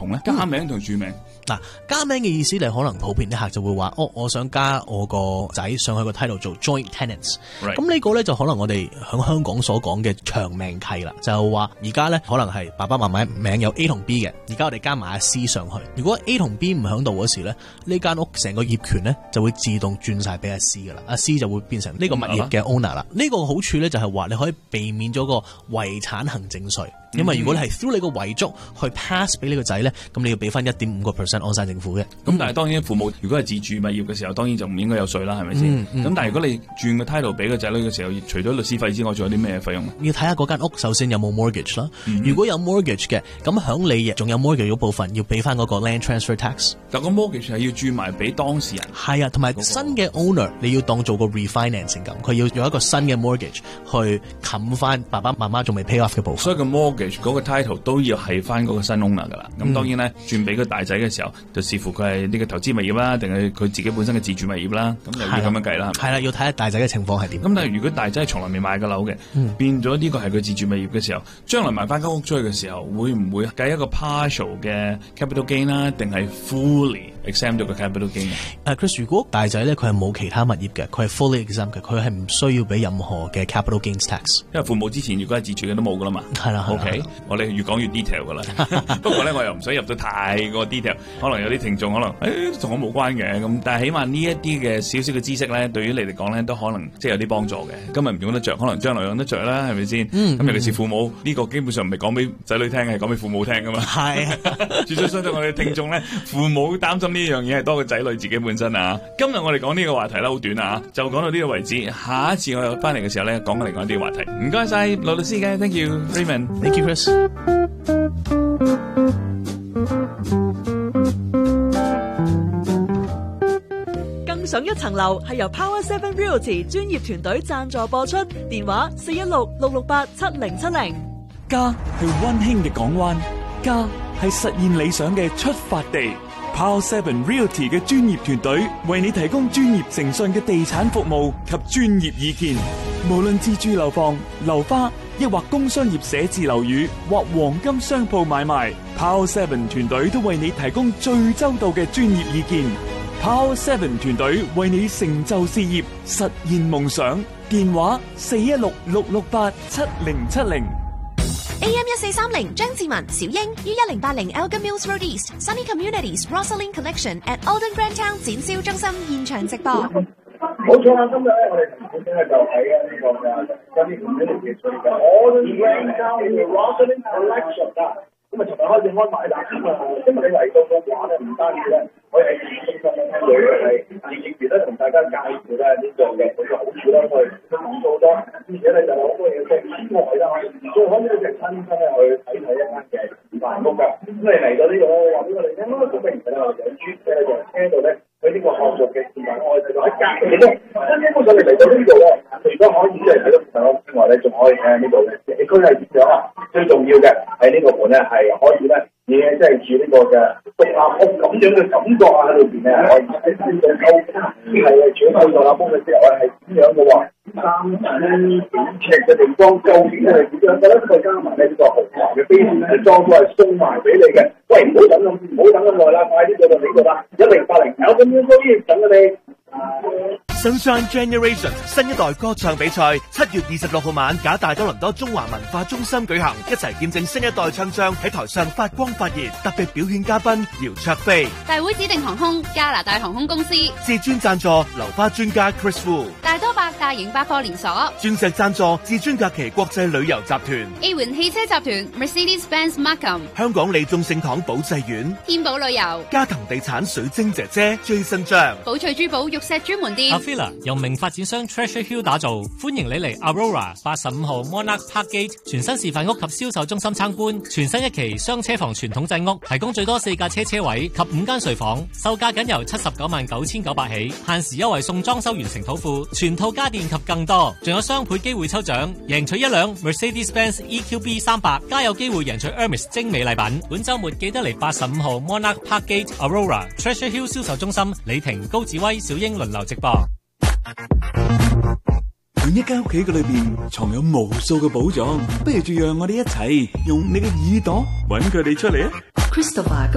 同咧？加名同住名嗱，加名嘅意思你可能普遍啲客就會話，我想加我個仔上去個 title 做 joint tenants。咁呢個咧就可能我哋喺香港所講嘅長命契啦，就話而家咧可能係爸爸媽媽名有 A 同 B 嘅，而家我哋加埋阿 C 上去。如果 A 同 B 唔響度嗰時咧，呢間屋成個業權咧就會自動轉晒俾阿 C 噶啦，阿 C 就會變成呢個物業嘅 owner 啦。呢個好處咧就係話你可以避免咗個遺產行政稅。因為如果你係 through 你個遺囑去 pass 俾呢個仔咧，咁你要俾翻 1.5% 安晒政府嘅。 咁但係當然父母如果係自住物業嘅時候，當然就唔應該有稅啦，係咪先？咁但係如果你轉個 title 俾個仔女嘅時候，除咗律師費之外，仲有啲咩費用？ 要睇下嗰間屋首先有冇 mortgage 啦。如果有 mortgage 嘅，咁響你仲有 mortgage 嗰部分要俾翻嗰個 land transfer tax。 但個 mortgage 係要轉埋俾當事人。 係啊，同埋新嘅 owner 你要當做個 refinancing 咁，佢要用一個新嘅 mortgage 去冚翻爸爸媽媽仲未 pay off 嘅部分。 所以個 mortgage 嗰個 title 都要係翻嗰個新 owner 噶啦。咁當然咧，轉俾個大仔嘅時候，就視乎佢係呢個投資物業啦，定係佢自己本身嘅自住物業啦。咁就要咁樣計啦。係啦，要睇下大仔嘅情況係點。 咁但係如果大仔係從來未買過樓嘅，變咗呢個係佢自住物業嘅時候，將來賣翻間屋出去嘅時候，會唔會計一個 partial 嘅 capital gain 啦，定係 fully exempt 咗個 capital gain？ Chris， 如果大仔咧佢係冇其他物業嘅，佢係 fully exempt 嘅，佢係唔需要俾任何嘅 capital gains tax。 因為父母之前如果係自住嘅都冇噶啦嘛。 係啦 ，OK，我哋越講越 detail 噶啦。不過咧，我又唔想入到太過 detail， 可能有啲聽眾可能同我冇關嘅咁，但係起碼呢一啲嘅少少嘅知識咧，對於你嚟講咧都可能即係有啲幫助嘅。今日唔用得着，可能將來用得着啦，係咪先？咁尤其是父母呢個基本上唔係講俾仔女聽，係講俾父母聽噶嘛。係，絕對相信我哋聽眾咧，父母擔心呢樣嘢係多過仔女自己本身啊。今日我哋講呢個話題咧好短啊，就講到呢個為止。下一次我翻嚟嘅時候咧，講另外一啲話題。唔該晒羅律師嘅 ，thank you Raymond，thank you Chris。 更上一層樓係由 Power 7 Realty 專業團隊贊助播出，電話416-668-7070。 家係溫馨嘅港灣，家係實現理想嘅出發地。Power 7 Realty 嘅專業團隊為你提供專業誠信嘅地產服務及專業意見，無論自住樓房、樓花，抑或工商業寫字樓宇或黃金商鋪買賣， Power 7團隊都為你提供最周到嘅專業意見。Power 7團隊為你成就事業，實現夢想。電話416-668-7070。 AM1430 張志文、小英於1080 Elgin Mills Road East Sunny Communities Rosalind Collection at Alden Grand Town 展銷中心現場直播。 冇錯啦，今日咧我哋本身咧就喺呢個嘅 Sunny Communities 嘅 Alden Grand Town Rosalind Collection 啊。咁啊，尋日開始安排啦。今日你嚟到嘅話咧，唔單止咧，我哋喺中心咧會係業餘咧同大家介紹咧呢個嘅佢嘅好處啦，我哋都講咗好多，而且咧就有好多嘢即係之外啦，最可以咧就親身咧去睇一間嘅示範屋㗎。咁你嚟到呢度咧，話俾我哋聽啦，咁不如咧我哋有專車咧就車到咧佢呢個項目嘅示範，我哋就喺隔離咧，基本上你嚟到呢度咧，除咗可以即係睇到示範屋之外咧，仲可以睇下呢度嘅社區係點樣啊？最重要嘅喺呢個盤咧係可以咧。嘢即係住呢個嘅獨立屋咁樣嘅感覺啊，喺裏邊咧可以喺呢度溝，係住喺獨立屋嘅時候係點樣嘅喎？3.5尺嘅地方究竟係點樣嘅咧？再加埋呢個豪華嘅飛船咧，裝都係送埋俾你嘅。喂，唔好等咁耐啦，快啲過到呢度啦！1080有咁樣可以等你。 Sunshine Generation 新一代歌唱比賽7月26號晚，假大多倫多中華文化中心舉行，一齊見證新一代唱將喺台上發光發熱。特別表演嘉賓姚焯菲， 大會指定航空加拿大航空公司， 至尊贊助流花專家 Chris Wu， 大多百大型百貨連鎖， 鑽石贊助至尊假期國際旅遊集團， A 環汽車集團 Mercedes-Benz Markham， 香港利眾聖堂保濟苑， 天寶旅遊， 嘉騰地產水晶姐姐 Jason 張， 寶翠珠寶玉石專門店。 由名發展商 Treasure Hill 打造，歡迎你嚟 Aurora 85號 Monarch Park Gate 全新示範屋及銷售中心參觀。全新一期雙車房傳統製屋，提供最多4架車位及5間睡房，售價僅由799900起，限時優惠送裝修完成土庫，全套家電及更多，仲有雙倍機會抽獎，贏取一輛 Mercedes-Benz EQB 300，加有機會贏取 Hermes 精美禮品。本週末記得嚟85號 Monarch Park Gate Aurora Treasure Hill 銷售中心，李婷、高志威、小英輪流直播。 每一間屋企嘅裏邊藏有無數嘅寶藏，不如就讓我哋一齊用你嘅耳朵揾佢哋出嚟啊！ Christopher